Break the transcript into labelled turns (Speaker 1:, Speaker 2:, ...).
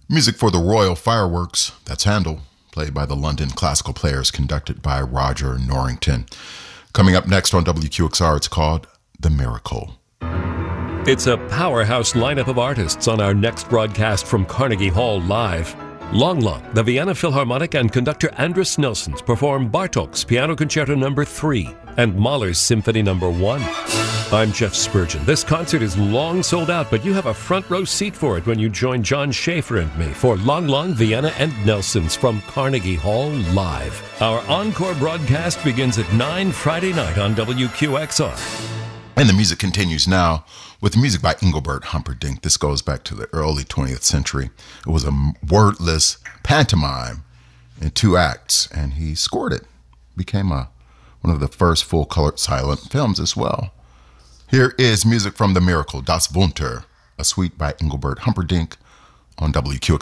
Speaker 1: Music for the Royal Fireworks, that's Handel, played by the London Classical Players, conducted by Roger Norrington. Coming up next on WQXR, it's called The Miracle.
Speaker 2: It's a powerhouse lineup of artists on our next broadcast from Carnegie Hall Live. Long Long, the Vienna Philharmonic and conductor Andris Nelsons perform Bartók's Piano Concerto No. 3 and Mahler's Symphony No. 1. I'm Jeff Spurgeon. This concert is long sold out, but you have a front row seat for it when you join John Schaefer and me for Long Long, Vienna and Nelsons from Carnegie Hall Live. Our encore broadcast begins at 9 Friday night on WQXR.
Speaker 1: And the music continues now with music by Engelbert Humperdinck. This goes back to the early 20th century. It was a wordless pantomime in 2 acts, and he scored it. Became one of the first full-colored silent films as well. Here is music from The Miracle, Das Wunder, a suite by Engelbert Humperdinck on WQXR.